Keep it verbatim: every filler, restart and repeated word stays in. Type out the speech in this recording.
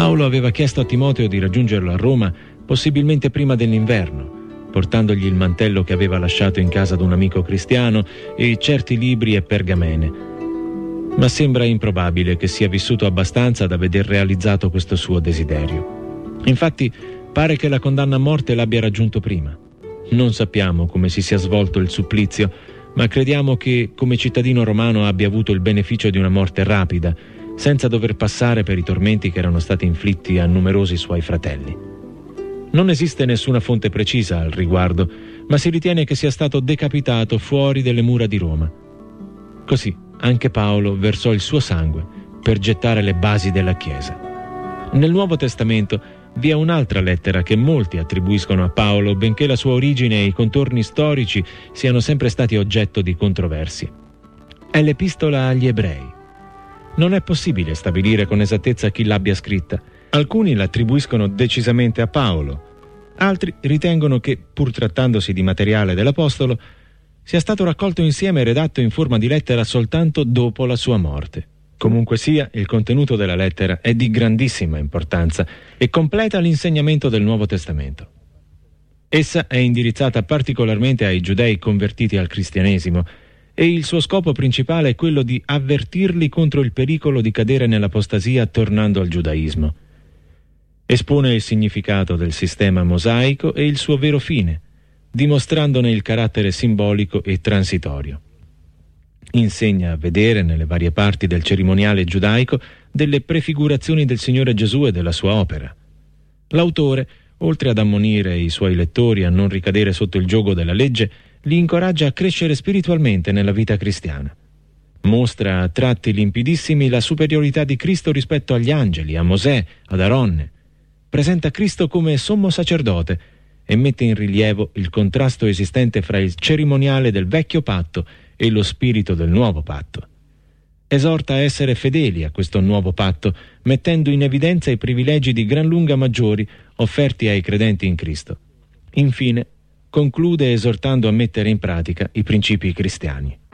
Paolo aveva chiesto a Timoteo di raggiungerlo a Roma possibilmente prima dell'inverno, portandogli il mantello che aveva lasciato in casa ad un amico cristiano e certi libri e pergamene. Ma sembra improbabile che sia vissuto abbastanza da veder realizzato questo suo desiderio. Infatti, pare che la condanna a morte l'abbia raggiunto prima. Non sappiamo come si sia svolto il supplizio, ma crediamo che, come cittadino romano, abbia avuto il beneficio di una morte rapida, senza dover passare per i tormenti che erano stati inflitti a numerosi suoi fratelli. Non esiste nessuna fonte precisa al riguardo, ma si ritiene che sia stato decapitato fuori delle mura di Roma. Così anche Paolo versò il suo sangue per gettare le basi della Chiesa. Nel Nuovo Testamento vi è un'altra lettera che molti attribuiscono a Paolo, benché la sua origine e i contorni storici siano sempre stati oggetto di controversie. È l'Epistola agli Ebrei. Non è possibile stabilire con esattezza chi l'abbia scritta. Alcuni l'attribuiscono decisamente a Paolo, altri ritengono che, pur trattandosi di materiale dell'Apostolo, sia stato raccolto insieme e redatto in forma di lettera soltanto dopo la sua morte. Comunque sia, il contenuto della lettera è di grandissima importanza e completa l'insegnamento del Nuovo Testamento. Essa è indirizzata particolarmente ai giudei convertiti al cristianesimo e il suo scopo principale è quello di avvertirli contro il pericolo di cadere nell'apostasia tornando al giudaismo. Espone il significato del sistema mosaico e il suo vero fine, dimostrandone il carattere simbolico e transitorio. Insegna a vedere nelle varie parti del cerimoniale giudaico delle prefigurazioni del Signore Gesù e della sua opera. L'autore, oltre ad ammonire i suoi lettori a non ricadere sotto il giogo della legge, li incoraggia a crescere spiritualmente nella vita cristiana. Mostra a tratti limpidissimi la superiorità di Cristo rispetto agli angeli, a Mosè, ad Aronne. Presenta Cristo come sommo sacerdote e mette in rilievo il contrasto esistente fra il cerimoniale del vecchio patto e lo spirito del nuovo patto. Esorta a essere fedeli a questo nuovo patto, mettendo in evidenza i privilegi di gran lunga maggiori offerti ai credenti in Cristo. Infine, conclude esortando a mettere in pratica i principi cristiani.